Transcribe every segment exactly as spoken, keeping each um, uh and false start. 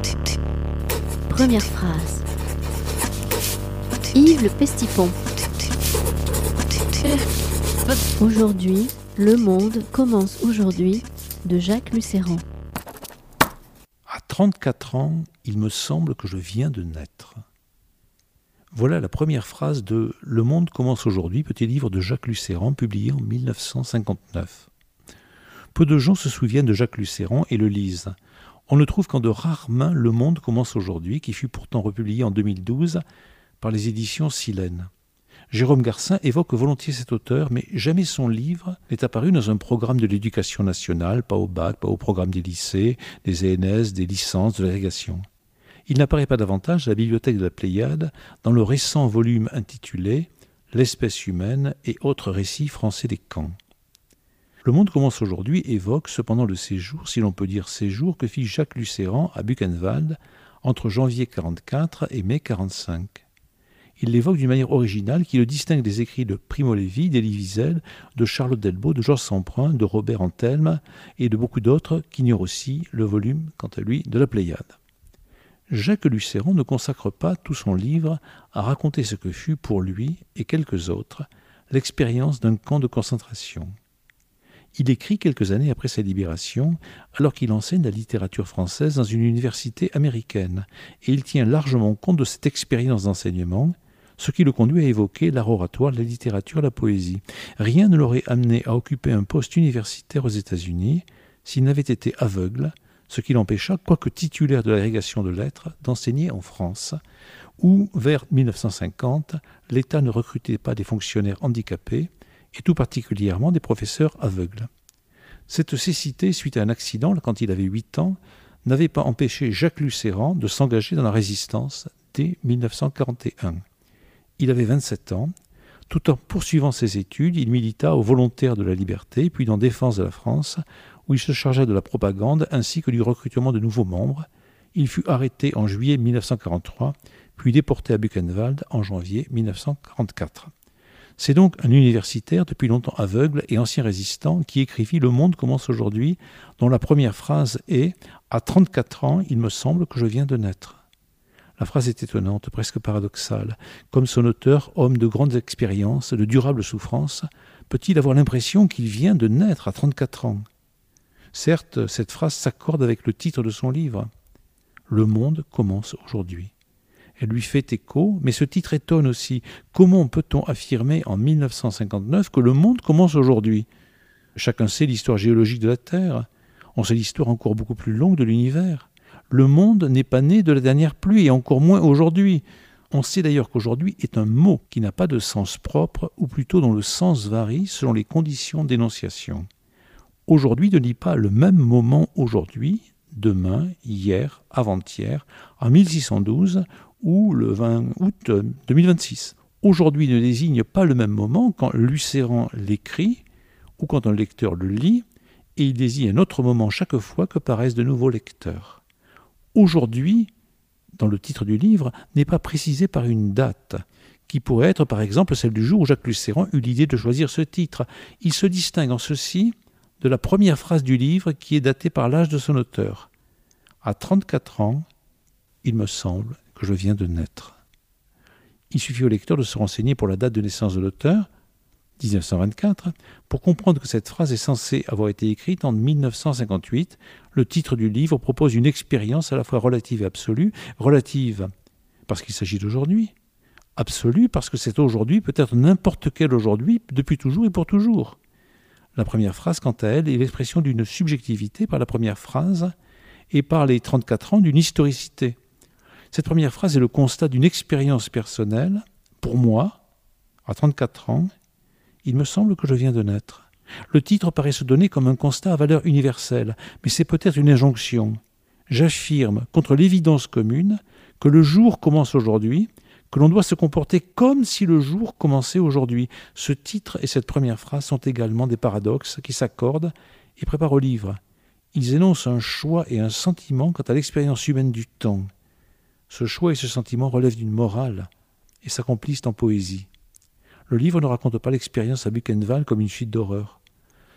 Première phrase. Yves le Pestipon. Aujourd'hui, le monde commence aujourd'hui de Jacques Lucéran. À trente-quatre ans, il me semble que je viens de naître. Voilà la première phrase de Le monde commence aujourd'hui, petit livre de Jacques Lucéran, publié en mille neuf cent cinquante-neuf. Peu de gens se souviennent de Jacques Lucéran et le lisent. On ne trouve qu'en de rares mains Le monde commence aujourd'hui, qui fut pourtant republié en deux mille douze par les éditions Silène. Jérôme Garcin évoque volontiers cet auteur, mais jamais son livre n'est apparu dans un programme de l'éducation nationale, pas au bac, pas au programme des lycées, des E N S, des licences, de l'agrégation. Il n'apparaît pas davantage à la bibliothèque de la Pléiade dans le récent volume intitulé « L'espèce humaine et autres récits français des camps ». Le monde commence aujourd'hui évoque cependant le séjour, si l'on peut dire séjour, que fit Jacques Lucéran à Buchenwald entre janvier quarante-quatre et mai quarante-cinq. Il l'évoque d'une manière originale qui le distingue des écrits de Primo Levi, d'Élie Wiesel, de Charlotte Delbos, de Georges Semprun, de Robert Antelme et de beaucoup d'autres qu'ignorent aussi le volume, quant à lui, de la Pléiade. Jacques Lucéran ne consacre pas tout son livre à raconter ce que fut pour lui et quelques autres l'expérience d'un camp de concentration. Il écrit quelques années après sa libération, alors qu'il enseigne la littérature française dans une université américaine, et il tient largement compte de cette expérience d'enseignement, ce qui le conduit à évoquer l'art oratoire, la littérature, la poésie. Rien ne l'aurait amené à occuper un poste universitaire aux États-Unis s'il n'avait été aveugle, ce qui l'empêcha, quoique titulaire de l'agrégation de lettres, d'enseigner en France, où, vers mille neuf cent cinquante, l'État ne recrutait pas des fonctionnaires handicapés, et tout particulièrement des professeurs aveugles. Cette cécité, suite à un accident, quand il avait huit ans, n'avait pas empêché Jacques Lucéran de s'engager dans la résistance dès mille neuf cent quarante et un. Il avait vingt-sept ans. Tout en poursuivant ses études, il milita aux Volontaires de la Liberté, puis dans Défense de la France, où il se chargea de la propagande ainsi que du recrutement de nouveaux membres. Il fut arrêté en juillet mille neuf cent quarante-trois, puis déporté à Buchenwald en janvier mille neuf cent quarante-quatre. C'est donc un universitaire depuis longtemps aveugle et ancien résistant qui écrivit « Le monde commence aujourd'hui », dont la première phrase est « À trente-quatre ans, il me semble que je viens de naître ». La phrase est étonnante, presque paradoxale. Comme son auteur, homme de grandes expériences, de durables souffrances, peut-il avoir l'impression qu'il vient de naître à trente-quatre ans ? Certes, cette phrase s'accorde avec le titre de son livre. « Le monde commence aujourd'hui ». Elle lui fait écho, mais ce titre étonne aussi. Comment peut-on affirmer en mille neuf cent cinquante-neuf que le monde commence aujourd'hui ? Chacun sait l'histoire géologique de la Terre. On sait l'histoire encore beaucoup plus longue de l'univers. Le monde n'est pas né de la dernière pluie, et encore moins aujourd'hui. On sait d'ailleurs qu'aujourd'hui est un mot qui n'a pas de sens propre, ou plutôt dont le sens varie selon les conditions d'énonciation. Aujourd'hui ne dit pas le même moment aujourd'hui, demain, hier, avant-hier, en mille six cent douze, ou le vingt août deux mille vingt-six. Aujourd'hui ne désigne pas le même moment quand Lucéran l'écrit ou quand un lecteur le lit, et il désigne un autre moment chaque fois que paraissent de nouveaux lecteurs. Aujourd'hui, dans le titre du livre, n'est pas précisé par une date, qui pourrait être par exemple celle du jour où Jacques Lucéran eut l'idée de choisir ce titre. Il se distingue en ceci de la première phrase du livre qui est datée par l'âge de son auteur. À trente-quatre ans, il me semble que je viens de naître. Il suffit au lecteur de se renseigner pour la date de naissance de l'auteur, dix-neuf cent vingt-quatre, pour comprendre que cette phrase est censée avoir été écrite en mille neuf cent cinquante-huit. Le titre du livre propose une expérience à la fois relative et absolue. Relative parce qu'il s'agit d'aujourd'hui. Absolue parce que cet aujourd'hui peut être n'importe quel aujourd'hui, depuis toujours et pour toujours. La première phrase, quant à elle, est l'expression d'une subjectivité par la première phrase et par les trente-quatre ans d'une historicité. Cette première phrase est le constat d'une expérience personnelle. Pour moi, à trente-quatre ans, il me semble que je viens de naître. Le titre paraît se donner comme un constat à valeur universelle, mais c'est peut-être une injonction. J'affirme, contre l'évidence commune, que le jour commence aujourd'hui, que l'on doit se comporter comme si le jour commençait aujourd'hui. Ce titre et cette première phrase sont également des paradoxes qui s'accordent et préparent au livre. Ils énoncent un choix et un sentiment quant à l'expérience humaine du temps. Ce choix et ce sentiment relèvent d'une morale et s'accomplissent en poésie. Le livre ne raconte pas l'expérience à Buchenwald comme une suite d'horreurs.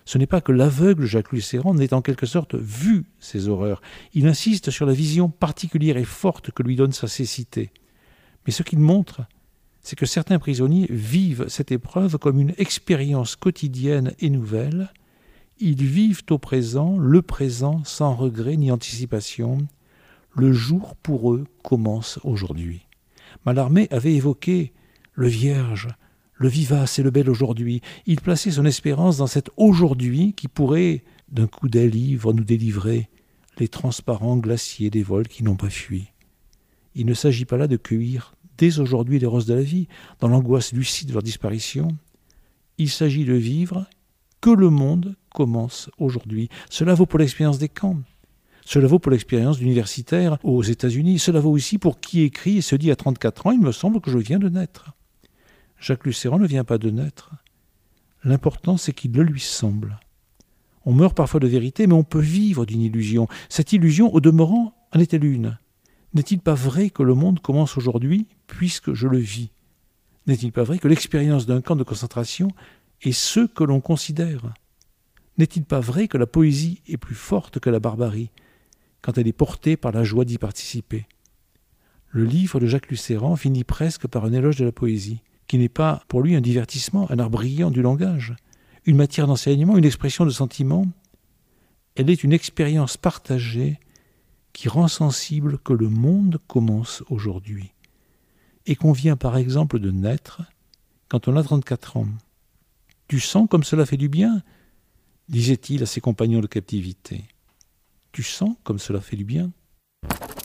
Ce n'est pas que l'aveugle Jacques-Louis Serran n'ait en quelque sorte vu ces horreurs. Il insiste sur la vision particulière et forte que lui donne sa cécité. Mais ce qu'il montre, c'est que certains prisonniers vivent cette épreuve comme une expérience quotidienne et nouvelle. Ils vivent au présent, le présent, sans regret ni anticipation. Le jour pour eux commence aujourd'hui. Mallarmé avait évoqué le vierge, le vivace et le bel aujourd'hui. Il plaçait son espérance dans cet aujourd'hui qui pourrait, d'un coup d'aile ivre, nous délivrer les transparents glaciers des vols qui n'ont pas fui. Il ne s'agit pas là de cueillir dès aujourd'hui les roses de la vie, dans l'angoisse lucide de leur disparition. Il s'agit de vivre que le monde commence aujourd'hui. Cela vaut pour l'expérience des camps. Cela vaut pour l'expérience d'universitaire aux États-Unis. Cela vaut aussi pour qui écrit et se dit à trente-quatre ans, il me semble que je viens de naître. Jacques-Louis Serran ne vient pas de naître. L'important, c'est qu'il le lui semble. On meurt parfois de vérité, mais on peut vivre d'une illusion. Cette illusion, au demeurant, en est-elle une ? N'est-il pas vrai que le monde commence aujourd'hui, puisque je le vis ? N'est-il pas vrai que l'expérience d'un camp de concentration est ce que l'on considère ? N'est-il pas vrai que la poésie est plus forte que la barbarie, quand elle est portée par la joie d'y participer ? Le livre de Jacques-Louis Serran finit presque par un éloge de la poésie, qui n'est pas pour lui un divertissement, un art brillant du langage, une matière d'enseignement, une expression de sentiment. Elle est une expérience partagée qui rend sensible que le monde commence aujourd'hui et qu'on vient par exemple de naître quand on a trente-quatre ans. « Tu sens comme cela fait du bien ?» disait-il à ses compagnons de captivité. « Tu sens comme cela fait du bien ?»